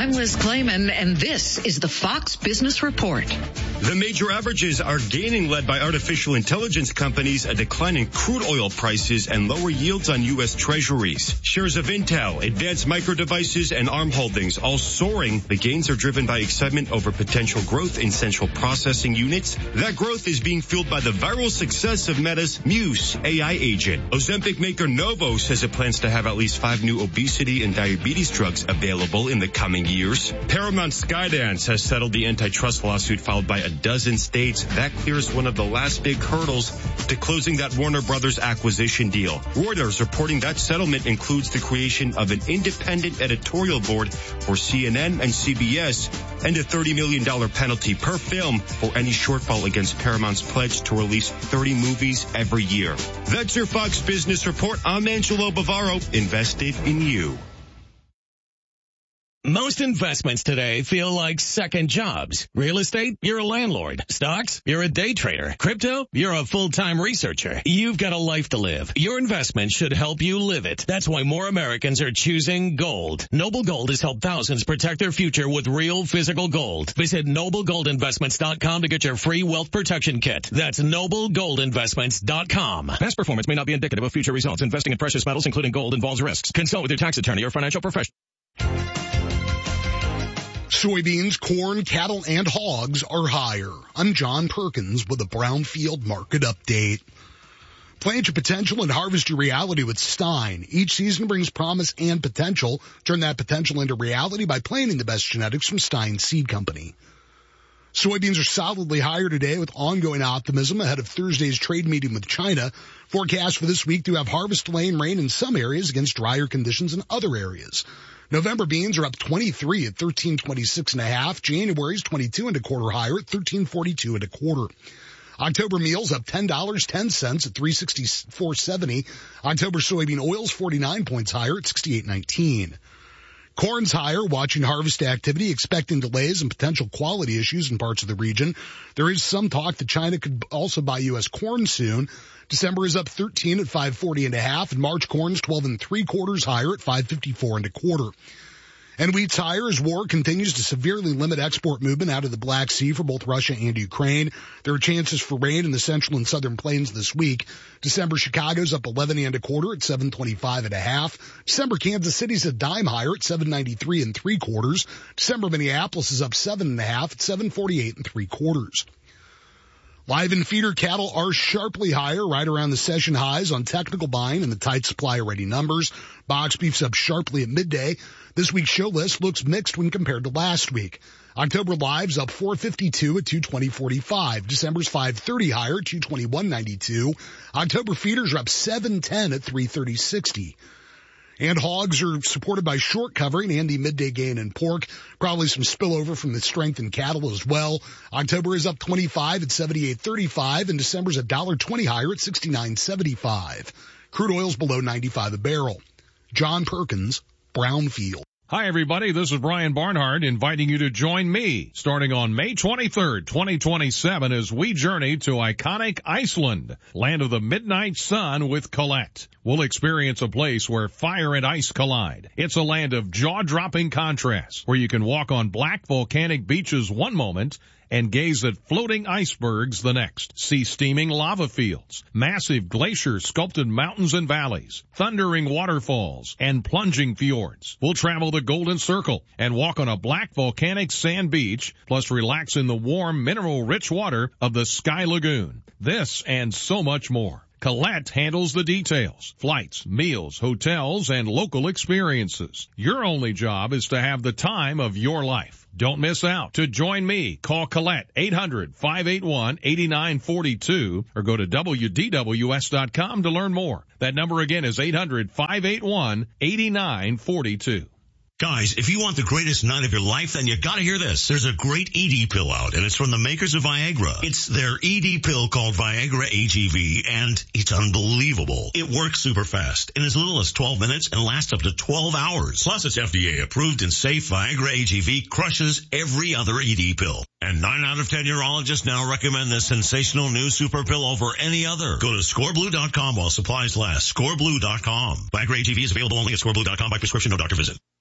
I'm Liz Clayman, and this is the Fox Business Report. The major averages are gaining, led by artificial intelligence companies, a decline in crude oil prices, and lower yields on U.S. treasuries. Shares of Intel, Advanced Micro Devices, and ARM Holdings all soaring. The gains are driven by excitement over potential growth in central processing units. That growth is being fueled by the viral success of Meta's Muse AI agent. Ozempic maker Novo says it plans to have at least 5 new obesity and diabetes drugs available in the coming years. Paramount Skydance has settled the antitrust lawsuit filed by a dozen states. That clears one of the last big hurdles to closing that Warner Brothers acquisition deal. Reuters reporting that settlement includes the creation of an independent editorial board for CNN and CBS and a $30 million penalty per film for any shortfall against Paramount's pledge to release 30 movies every year. That's your Fox Business Report. I'm Angelo Bavaro, invested in you. Most investments today feel like second jobs. Real estate, you're a landlord. Stocks, you're a day trader. Crypto, you're a full-time researcher. You've got a life to live. Your investment should help you live it. That's why more Americans are choosing gold. Noble Gold has helped thousands protect their future with real physical gold. Visit NobleGoldInvestments.com to get your free wealth protection kit. That's NobleGoldInvestments.com. Past performance may not be indicative of future results. Investing in precious metals, including gold, involves risks. Consult with your tax attorney or financial professional. Soybeans, corn, cattle, and hogs are higher. I'm John Perkins with a Brownfield Market Update. Plant your potential and harvest your reality with Stein. Each season brings promise and potential. Turn that potential into reality by planting the best genetics from Stein Seed Company. Soybeans are solidly higher today with ongoing optimism ahead of Thursday's trade meeting with China. Forecasts for this week do have harvest delay and rain in some areas against drier conditions in other areas. November beans are up 23 at 1326.5. January's 22 and a quarter higher at 1342 and a quarter. October meals up $10.10 at 364.70. October soybean oils 49 points higher at 68.19. Corn's higher, watching harvest activity, expecting delays and potential quality issues in parts of the region. There is some talk that China could also buy U.S. corn soon. December is up 13 at 540.5, and March corn's 12 3/4 higher at 554 1/4. And wheat's higher as war continues to severely limit export movement out of the Black Sea for both Russia and Ukraine. There are chances for rain in the central and southern plains this week. December Chicago's up 11 1/4 at 725.5. December Kansas City's a dime higher at 793 3/4. December Minneapolis is up 7.5 at 748 3/4. Live and feeder cattle are sharply higher, right around the session highs on technical buying and the tight supply-ready numbers. Box beef's up sharply at midday. This week's show list looks mixed when compared to last week. October live's up 452 at 220.45. December's 530 higher at 221.92. October feeders are up 710 at 330.60. And hogs are supported by short covering and the midday gain in pork. Probably some spillover from the strength in cattle as well. October is up 25 at 78.35, and December's $1.20 higher at 69.75. Crude oil's below 95 a barrel. John Perkins, Brownfield. Hi, everybody. This is Brian Barnhart inviting you to join me starting on May 23rd, 2027 as we journey to iconic Iceland, land of the midnight sun with Colette. We'll experience a place where fire and ice collide. It's a land of jaw-dropping contrasts where you can walk on black volcanic beaches one moment and gaze at floating icebergs the next. See steaming lava fields, massive glacier-sculpted mountains and valleys, thundering waterfalls, and plunging fjords. We'll travel the Golden Circle and walk on a black volcanic sand beach, plus relax in the warm, mineral-rich water of the Sky Lagoon. This and so much more. Colette handles the details, flights, meals, hotels, and local experiences. Your only job is to have the time of your life. Don't miss out. To join me, call Colette 800-581-8942 or go to WDWS.com to learn more. That number again is 800-581-8942. Guys, if you want the greatest night of your life, then you gotta hear this. There's a great ED pill out, and it's from the makers of Viagra. It's their ED pill called Viagra AGV, and it's unbelievable. It works super fast in as little as 12 minutes and lasts up to 12 hours. Plus, it's FDA approved and safe. Viagra AGV crushes every other ED pill. And 9 out of 10 urologists now recommend this sensational new super pill over any other. Go to scoreblue.com while supplies last. Scoreblue.com. Viagra AGV is available only at scoreblue.com by prescription, no doctor visit.